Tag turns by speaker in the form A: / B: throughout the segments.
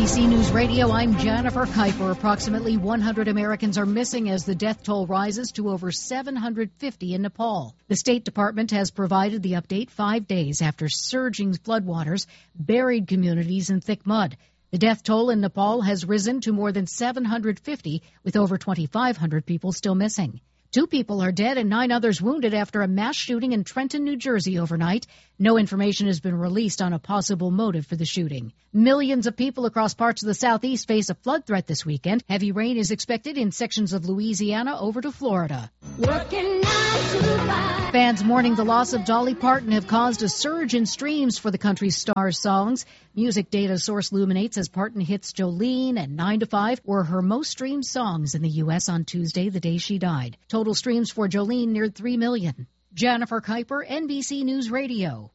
A: NBC News Radio, I'm Jennifer Kuiper. Approximately 100 Americans are missing as the death toll rises to over 750 in Nepal. The State Department has provided the update 5 days after surging floodwaters buried communities in thick mud. The death toll in Nepal has risen to more than 750, with over 2,500 people still missing. 2 people are dead and 9 others wounded after a mass shooting in Trenton, New Jersey overnight. No information has been released on a possible motive for the shooting. Millions of people across parts of the Southeast face a flood threat this weekend. Heavy rain is expected in sections of Louisiana over to Florida. Fans mourning the loss of Dolly Parton have caused a surge in streams for the country star's songs. Music data source Luminate says Parton hits Jolene and 9 to 5 were her most streamed songs in the U.S. on Tuesday, the day she died. Total streams for Jolene neared 3 million. Jennifer Kuiper, NBC News Radio.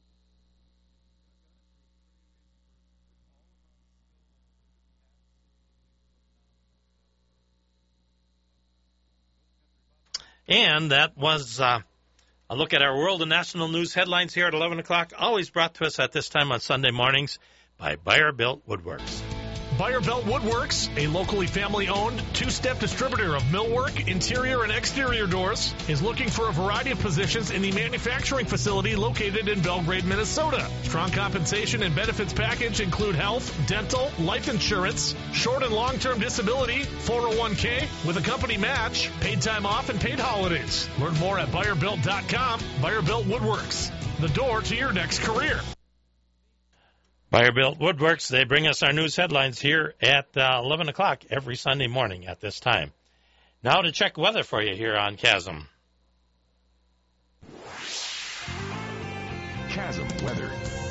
B: And that was a look at our world and national news headlines here at 11 o'clock, always brought to us at this time on Sunday mornings by Buyer Built Woodworks.
C: Buyer Built Woodworks, a locally family-owned, 2-step distributor of millwork, interior, and exterior doors, is looking for a variety of positions in the manufacturing facility located in Belgrade, Minnesota. Strong compensation and benefits package include health, dental, life insurance, short and long-term disability, 401k, with a company match, paid time off, and paid holidays. Learn more at BuyerBuilt.com. Buyer Built Woodworks, the door to your next career.
B: Buyer Built Woodworks, they bring us our news headlines here at 11 o'clock every Sunday morning at this time. Now to check weather for you here on Chasm.
D: Chasm weather.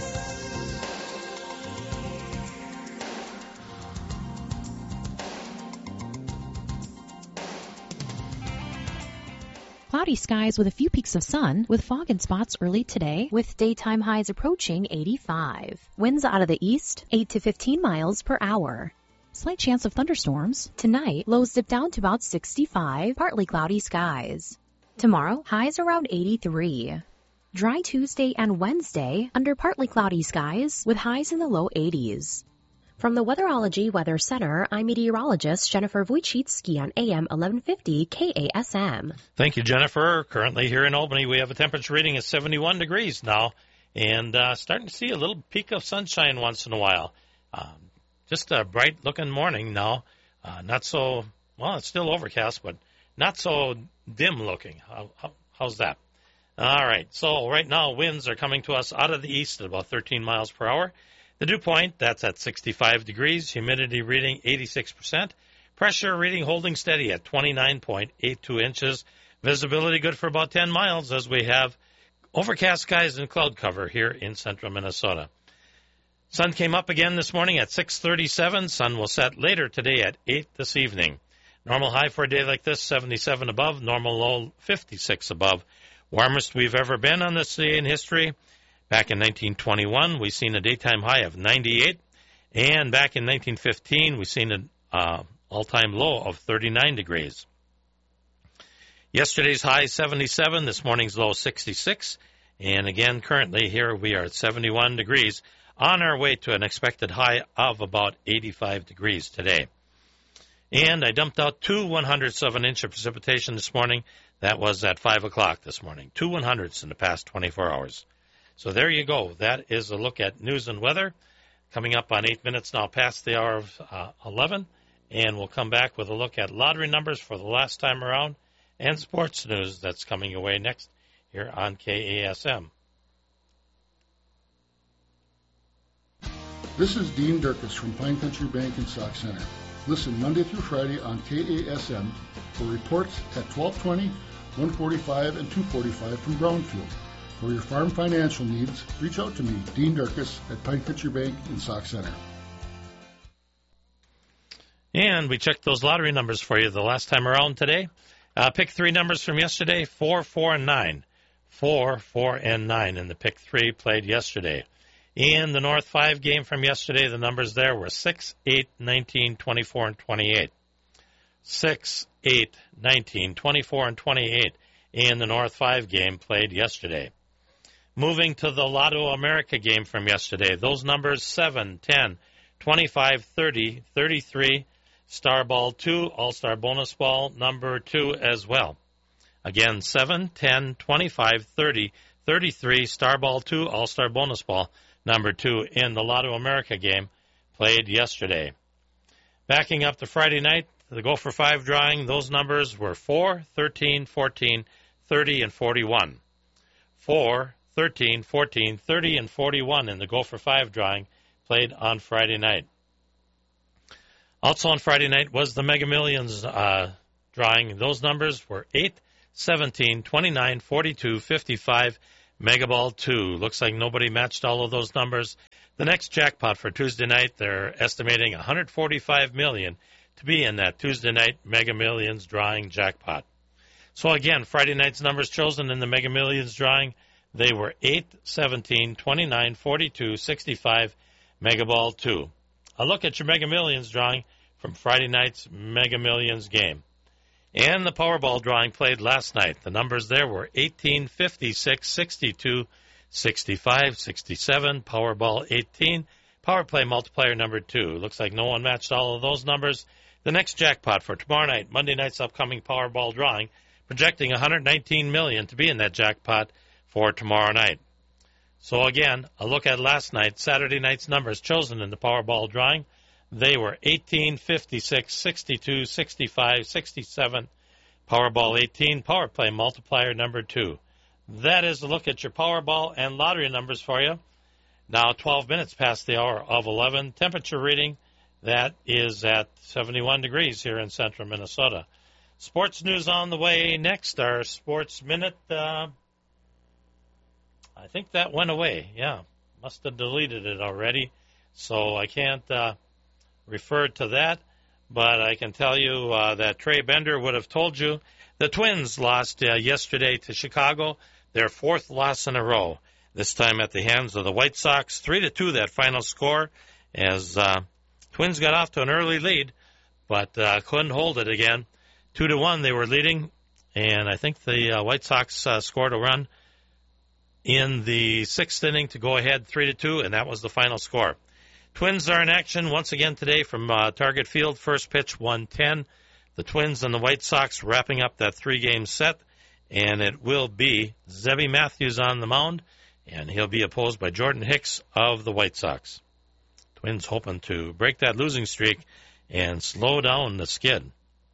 E: Cloudy skies with a few peaks of sun, with fog in spots early today, with daytime highs approaching 85. Winds out of the east, 8 to 15 miles per hour. Slight chance of thunderstorms. Tonight, lows dip down to about 65, partly cloudy skies. Tomorrow, highs around 83. Dry Tuesday and Wednesday, under partly cloudy skies, with highs in the low 80s. From the Weatherology Weather Center, I'm meteorologist Jennifer Wojcicki on AM 1150 KASM.
B: Thank you, Jennifer. Currently here in Albany, we have a temperature reading of 71 degrees now, and starting to see a little peak of sunshine once in a while. Just a bright-looking morning now. Not so, well, it's still overcast, but not so dim-looking. How's that? All right, so right now winds are coming to us out of the east at about 13 miles per hour. The dew point, that's at 65 degrees, humidity reading 86%, pressure reading holding steady at 29.82 inches, visibility good for about 10 miles as we have overcast skies and cloud cover here in central Minnesota. Sun came up again this morning at 6:37. Sun will set later today at 8 this evening. Normal high for a day like this, 77 above, normal low, 56 above. Warmest we've ever been on this day in history. Back in 1921, we seen a daytime high of 98, and back in 1915, we seen an all-time low of 39 degrees. Yesterday's high 77, this morning's low 66, and again, currently here we are at 71 degrees, on our way to an expected high of about 85 degrees today. And I dumped out 2 100ths of an inch of precipitation this morning. That was at 5 o'clock this morning. 2 100ths in the past 24 hours. So there you go. That is a look at news and weather. Coming up on 8 minutes now past the hour of 11. And we'll come back with a look at lottery numbers for the last time around and sports news that's coming away next here on KASM.
F: This is Dean Durkis from Pine Country Bank and Sauk Center. Listen Monday through Friday on KASM for reports at 12:20, 1:45, and 2:45 from Brownfield. For your farm financial needs, reach out to me, Dean Durkis, at Pine Country Bank in Sauk Center.
B: And we checked those lottery numbers for you the last time around today. Pick 3 numbers from yesterday, 4, 4, and 9. 4, 4, and 9 in the pick 3 played yesterday. In the North 5 game from yesterday, the numbers there were 6, 8, 19, 24, and 28. 6, 8, 19, 24, and 28 in the North 5 game played yesterday. Moving to the Lotto America game from yesterday, those numbers 7, 10, 25, 30, 33, Star Ball 2, All-Star Bonus Ball number 2 as well. Again, 7, 10, 25, 30, 33, Star Ball 2, All-Star Bonus Ball number 2 in the Lotto America game played yesterday. Backing up to Friday night, the Go for 5 drawing, those numbers were 4, 13, 14, 30, and 41. 4, 13, 14, 30, and 41 in the Go for 5 drawing played on Friday night. Also on Friday night was the Mega Millions drawing. Those numbers were 8, 17, 29, 42, 55, Mega Ball 2. Looks like nobody matched all of those numbers. The next jackpot for Tuesday night, they're estimating $145 million to be in that Tuesday night Mega Millions drawing jackpot. So again, Friday night's numbers chosen in the Mega Millions drawing, they were 8, 17, 29, 42, 65, Mega Ball 2. A look at your Mega Millions drawing from Friday night's Mega Millions game. And the Powerball drawing played last night. The numbers there were 18, 56, 62, 65, 67, Powerball 18, Power Play multiplier number 2. Looks like no one matched all of those numbers. The next jackpot for tomorrow night, Monday night's upcoming Powerball drawing, projecting $119 million to be in that jackpot for tomorrow night. So again, a look at last night, Saturday night's numbers chosen in the Powerball drawing. They were 18, 56, 62, 65, 67, Powerball 18, Power Play multiplier number 2. That is a look at your Powerball and lottery numbers for you. Now 12 minutes past the hour of 11. Temperature reading, that is at 71 degrees here in central Minnesota. Sports news on the way next. Our Sports Minute, I think that went away. Yeah, must have deleted it already. So I can't refer to that. But I can tell you that Trey Bender would have told you the Twins lost yesterday to Chicago, their 4th loss in a row, this time at the hands of the White Sox. 3-2 that final score as Twins got off to an early lead, but couldn't hold it again. 2-1 they were leading, and I think the White Sox scored a run in the 6th inning to go ahead 3-2, and that was the final score. Twins are in action once again today from Target Field. First pitch, 1:10. The Twins and the White Sox wrapping up that 3-game set, and it will be Zebby Matthews on the mound, and he'll be opposed by Jordan Hicks of the White Sox. Twins hoping to break that losing streak and slow down the skid.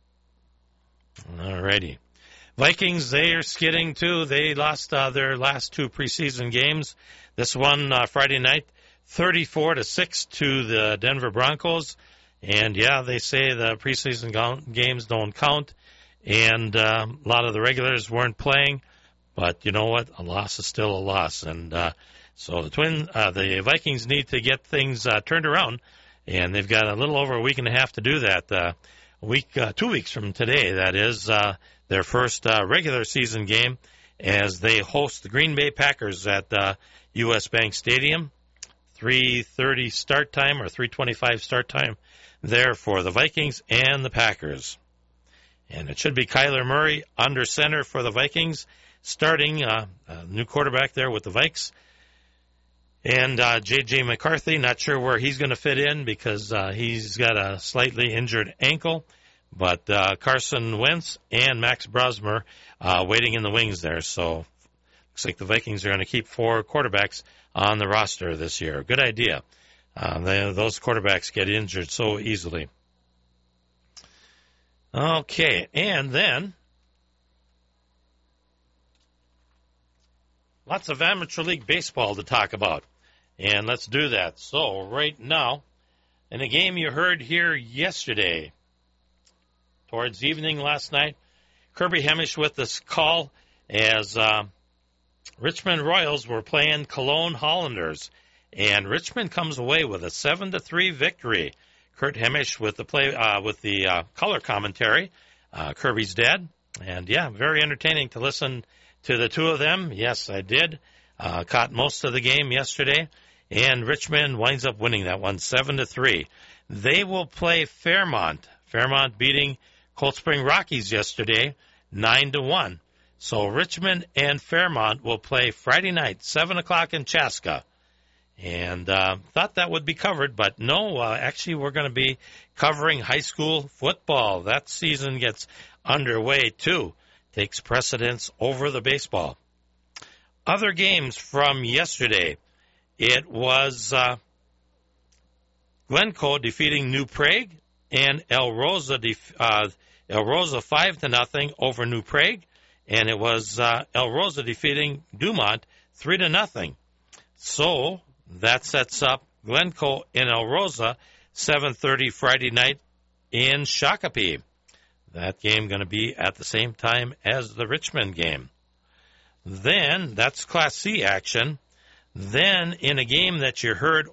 B: All righty. Vikings, they are skidding too. They lost their last 2 preseason games. This one Friday night, 34-6 to the Denver Broncos. And, yeah, they say the preseason games don't count, and a lot of the regulars weren't playing. But you know what? A loss is still a loss. And so the Vikings need to get things turned around, and they've got a little over a week and a half to do that. 2 weeks from today, that is, their first regular season game as they host the Green Bay Packers at U.S. Bank Stadium. 3:30 start time or 3:25 start time there for the Vikings and the Packers. And it should be Kyler Murray under center for the Vikings, starting a new quarterback there with the Vikes. And J.J. McCarthy, not sure where he's going to fit in because he's got a slightly injured ankle. But Carson Wentz and Max Brosmer waiting in the wings there. So looks like the Vikings are going to keep 4 quarterbacks on the roster this year. Good idea. Those quarterbacks get injured so easily. Okay, and then lots of amateur league baseball to talk about. And let's do that. So right now, in a game you heard here yesterday, towards evening last night, Kirby Hemish with this call as Richmond Royals were playing Cologne Hollanders, and Richmond comes away with a 7-3 victory. Kurt Hemish with the color commentary, Kirby's dad, and yeah, very entertaining to listen to the two of them. Yes, I did. Caught most of the game yesterday, and Richmond winds up winning that one 7-3. They will play Fairmont. Fairmont beating Cold Spring Rockies yesterday 9-1. So Richmond and Fairmont will play Friday night, 7 o'clock in Chaska. And thought that would be covered, but no, actually we're going to be covering high school football. That season gets underway, too. Takes precedence over the baseball. Other games from yesterday. It was Glencoe defeating New Prague and El Rosa 5-0 over New Prague, and it was El Rosa defeating Dumont 3-0. So that sets up Glencoe and El Rosa 7:30 Friday night in Shakopee. That game going to be at the same time as the Richmond game. Then that's Class C action. Then in a game that you heard